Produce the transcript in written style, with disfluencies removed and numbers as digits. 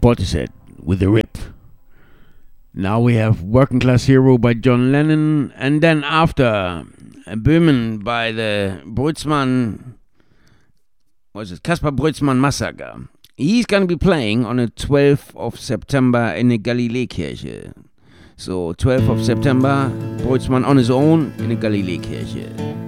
Portishead with the rip. Now we have Working Class Hero by John Lennon, and then after Böhmen by the Brötzmann, Kaspar Brötzmann Massacre. He's going to be playing on the 12th of September in the Galileekirche. So 12th of September, Brötzmann on his own in the Galileekirche.